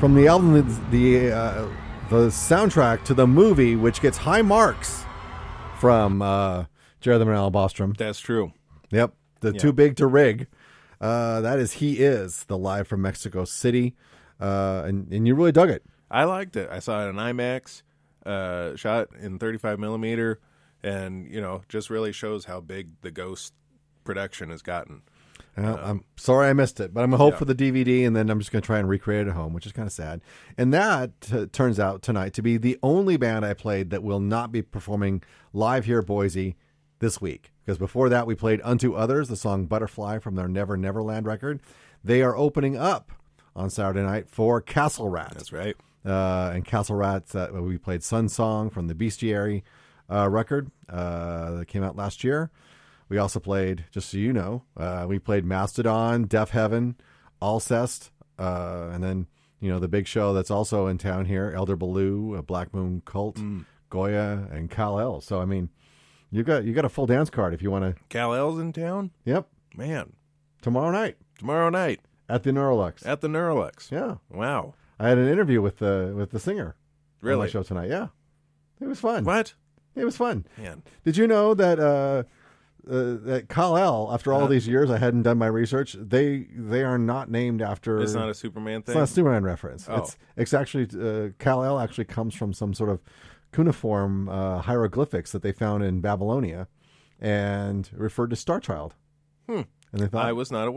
from the album, the soundtrack to the movie, which gets high marks from Jared the Man Bostrom. That's true. Yep, Too Big to Rig. That is He Is, the Live from Mexico City, and you really dug it. I liked it. I saw it in IMAX, shot in 35 millimeter, and just really shows how big the Ghost production has gotten. I'm sorry I missed it, but I'm going to hope for the DVD, and then I'm just going to try and recreate it at home, which is kind of sad. And that turns out tonight to be the only band I played that will not be performing live here at Boise this week. Because before that, we played Unto Others, the song Butterfly from their Never Neverland record. They are opening up on Saturday night for Castle Rat. That's right. And Castle Rat, we played Sun Song from the Bestiary record that came out last year. We also played, just so you know, we played Mastodon, Deaf Heaven, Alcest, and then, the big show that's also in town here, Elder Baloo, Black Moon Cult, Goya, and Kal-El. So, I mean, you got a full dance card if you want to. Kal-El's in town? Yep. Man. Tomorrow night. At the Neurolux. Yeah. Wow. I had an interview with the singer. Really? On my show tonight. Yeah. It was fun. What? It was fun. Man. Did you know that that Kal-El, after all these years, I hadn't done my research, they are not named after... It's not a Superman thing? It's not a Superman reference. Oh. It's actually... Kal-El actually comes from some sort of cuneiform hieroglyphics that they found in Babylonia and referred to Star Child. And they thought, I was not aware.